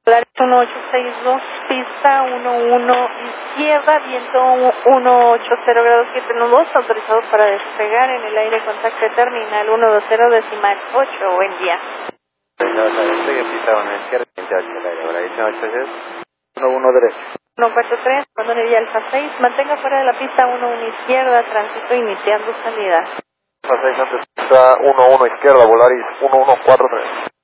Polaris 1862, pista 11 izquierda, viento 180 grados 7 nudos, autorizado para despegar en el aire, contacto terminal 120 decimal 8, buen día. Pista 1 izquierda, viento en el aire, Polaris 1862, 1 derecho. 143, cuando Nevia Alfa 6, mantenga fuera de la pista 11 izquierda, tránsito iniciando salida. Alfa 6 antes, pista 1 izquierda, Polaris 1143.